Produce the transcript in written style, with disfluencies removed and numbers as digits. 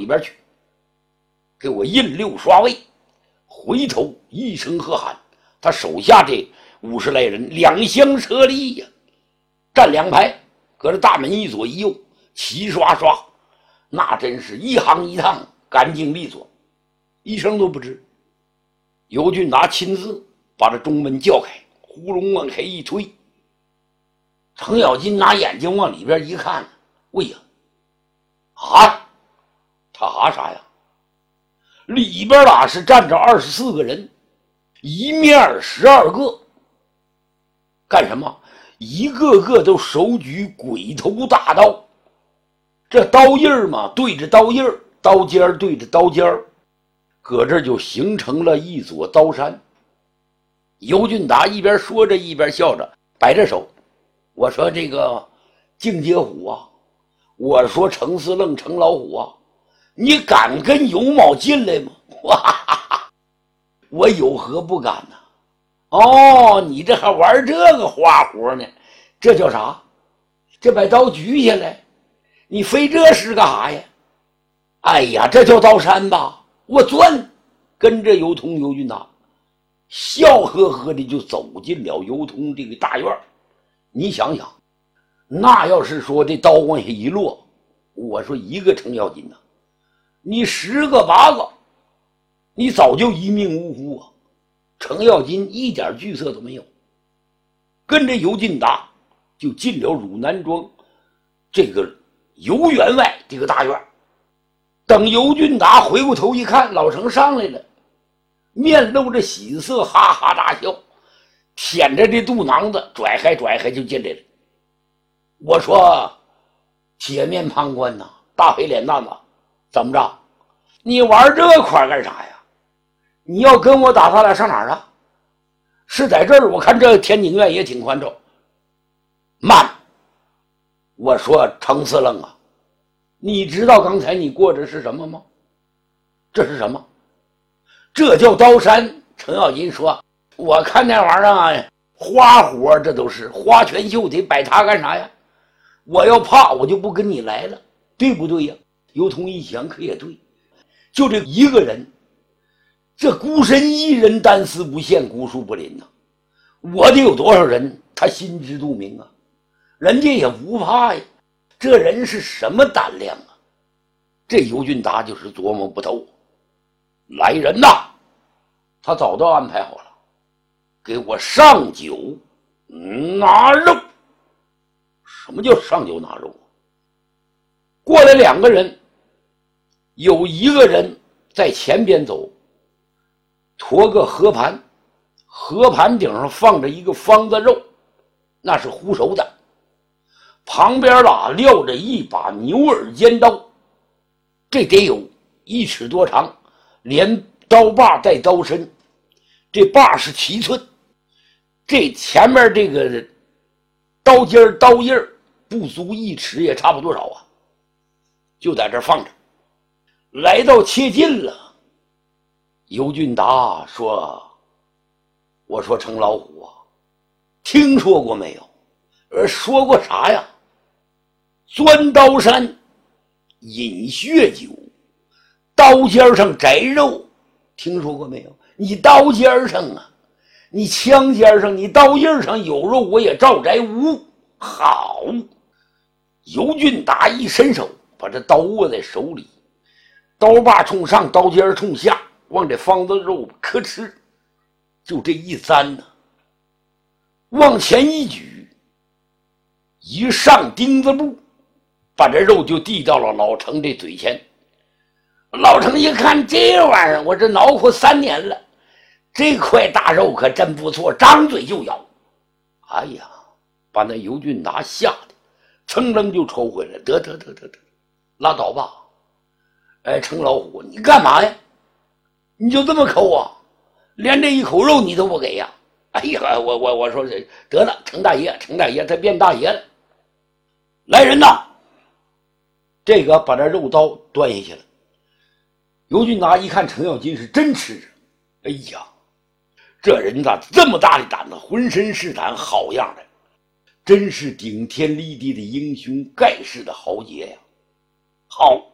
里边去，给我印6刷位。回头一声喝喊，他手下这50来人两相车立呀，站2排，搁这大门一左一右，齐刷刷，那真是一行一趟，干净利索，一声都不吱。尤俊达亲自把这中门叫开，呼隆往开一推，程咬金拿眼睛往里边一看，喂呀，他啥呀？里边是站着24个人，一面12个，干什么？一个个都手举鬼头大刀，这刀印嘛对着刀印，刀尖对着刀尖，搁这就形成了一座刀山。尤俊达一边说着一边笑着，摆着手，我说这个净街虎啊，我说程司令程老虎啊，你敢跟尤某进来吗？我有何不敢呢？哦，你这还玩这个花活呢？这叫啥？这把刀举下来，你非这是干啥呀？哎呀，这叫刀山吧？我钻，跟着尤通、尤俊达，笑呵呵的就走进了尤通这个大院。你想想，那要是说这刀往下一落，我说一个程咬金呐，你10个8个，你早就一命呜呼啊！程咬金一点惧色都没有，跟着尤俊达就进了汝南庄这个尤员外这个大院。等尤俊达回过头一看，老程上来了，面露着喜色，哈哈大笑，舔着这肚囊子拽开就进来了。我说铁面判官呐，大黑脸蛋子，怎么着？你玩这块干啥呀？你要跟我打，咱俩上哪儿啊？是在这儿？我看这天津院也挺宽敞。慢！我说程司令啊，你知道刚才你过的是什么吗？这是什么？这叫刀山。程咬金说，我看那玩意儿啊，花活这都是花拳绣腿，摆它干啥呀？我要怕我就不跟你来了，对不对呀？尤通一想，可也对，就这一个人，这孤身一人，单丝不线，孤树不林呐。我得有多少人，他心知肚明啊，人家也不怕呀。这人是什么胆量啊？这尤俊达就是琢磨不透。来人呐，他早都安排好了，给我上酒拿肉。什么叫上酒拿肉？过来2个人，有一个人在前边走，驮个河盘，河盘顶上放着一个方子肉，那是烀熟的，旁边撂着一把牛耳尖刀，这得有1尺多长，连刀把带刀身，这把是7寸，这前面这个刀尖刀印不足1尺，也差不多少啊，就在这放着。来到切近了，尤俊达说，我说程老虎啊，听说过没有？说过啥呀？钻刀山饮血酒，刀尖上摘肉，听说过没有？你刀尖上啊，你枪尖上，你刀印上有肉，我也照摘无误。好！尤俊达一伸手，把这刀握在手里，刀把冲上，刀尖冲下，往这方子肉磕哧，就这一簪呢，往前一举，一上钉子步，把这肉就递到了老程这嘴前。老程一看这玩意儿，我这恼火3年了，这块大肉可真不错，张嘴就咬。哎呀，把那尤俊达吓得噌楞就抽回来，得，拉倒吧。哎，程老虎，你干嘛呀？你就这么抠啊？连这一口肉你都不给呀？哎呀，我说得了，程大爷他变大爷了。来人呐！这个把这肉刀端下去了。尤俊达一看程咬金是真吃着，哎呀，这人咋这么大的胆子，浑身是胆，好样的，真是顶天立地的英雄，盖世的豪杰呀！好。